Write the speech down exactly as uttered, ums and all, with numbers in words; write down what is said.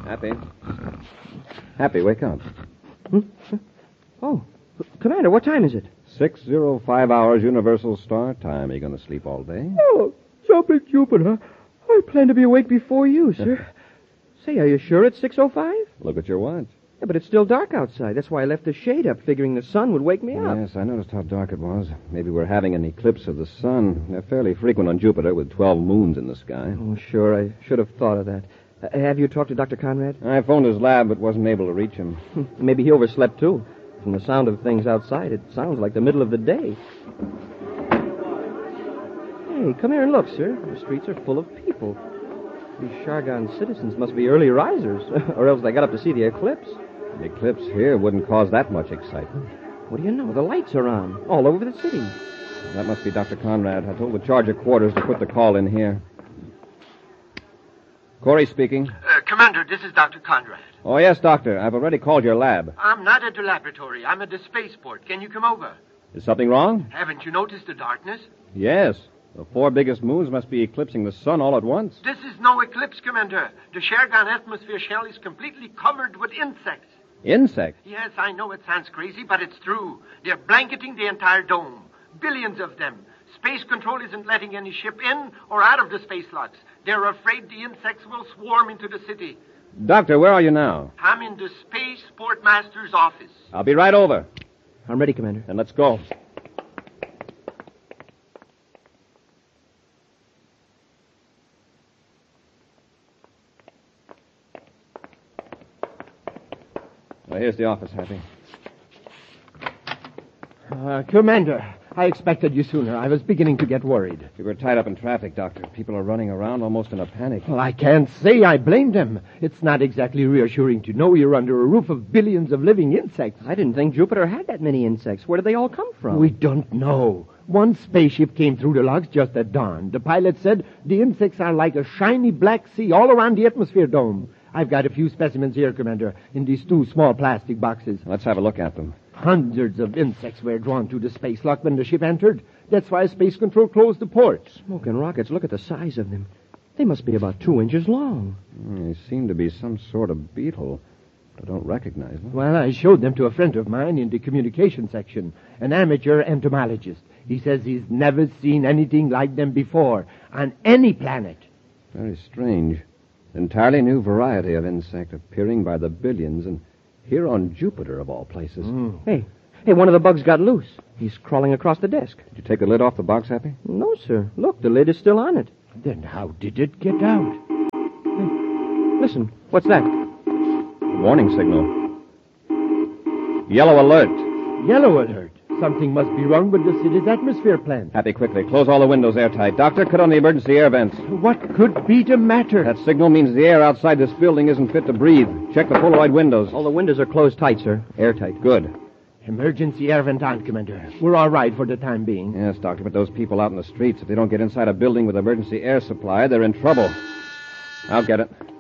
Happy. Happy, wake up. Hmm? Oh, Commander, what time is it? Six zero five hours Universal Star Time. Are you going to sleep all day? Oh, jumping Jupiter. I plan to be awake before you, sir. Say, are you sure it's six oh five? Look at your watch. Yeah, but it's still dark outside. That's why I left the shade up, figuring the sun would wake me up. Yes, I noticed how dark it was. Maybe we're having an eclipse of the sun. They're fairly frequent on Jupiter with twelve moons in the sky. Oh, sure. I should have thought of that. Uh, have you talked to Doctor Conrad? I phoned his lab, but wasn't able to reach him. Maybe he overslept, too. From the sound of things outside, it sounds like the middle of the day. Hey, come here and look, sir. The streets are full of people. These Shargon citizens must be early risers, or else they got up to see the eclipse. The eclipse here wouldn't cause that much excitement. What do you know? The lights are on, all over the city. That must be Doctor Conrad. I told the charge of quarters to put the call in here. Corey speaking. Uh, Commander, this is Doctor Conrad. Oh, yes, Doctor. I've already called your lab. I'm not at the laboratory. I'm at the spaceport. Can you come over? Is something wrong? Haven't you noticed the darkness? Yes. The four biggest moons must be eclipsing the sun all at once. This is no eclipse, Commander. The Shargon atmosphere shell is completely covered with insects. Insects? Yes, I know it sounds crazy, but it's true. They're blanketing the entire dome. Billions of them. Space Control isn't letting any ship in or out of the space locks. They're afraid the insects will swarm into the city. Doctor, where are you now? I'm in the Spaceport Master's office. I'll be right over. I'm ready, Commander. Then let's go. Well, here's the office, Happy. Uh, Commander, I expected you sooner. I was beginning to get worried. We were tied up in traffic, Doctor. People are running around almost in a panic. Well, I can't say I blame them. It's not exactly reassuring to know you're under a roof of billions of living insects. I didn't think Jupiter had that many insects. Where did they all come from? We don't know. One spaceship came through the logs just at dawn. The pilot said the insects are like a shiny black sea all around the atmosphere dome. I've got a few specimens here, Commander, in these two small plastic boxes. Let's have a look at them. Hundreds of insects were drawn to the space lock when the ship entered. That's why Space Control closed the ports. Smoking rockets, look at the size of them. They must be about two inches long. They seem to be some sort of beetle, but I don't recognize them. Well, I showed them to a friend of mine in the communication section, an amateur entomologist. He says he's never seen anything like them before on any planet. Very strange. Entirely new variety of insect appearing by the billions, and here on Jupiter, of all places. Mm. Hey, hey, one of the bugs got loose. He's crawling across the desk. Did you take the lid off the box, Happy? No, sir. Look, the lid is still on it. Then how did it get out? Hey, listen, what's that? Warning signal. Yellow alert. Yellow alert. Something must be wrong with the city's atmosphere plant. Happy, quickly. Close all the windows airtight. Doctor, cut on the emergency air vents. What could be the matter? That signal means the air outside this building isn't fit to breathe. Check the Polaroid windows. All the windows are closed tight, sir. Airtight. Good. Emergency air vent on, Commander. We're all right for the time being. Yes, Doctor, but those people out in the streets, if they don't get inside a building with emergency air supply, they're in trouble. I'll get it.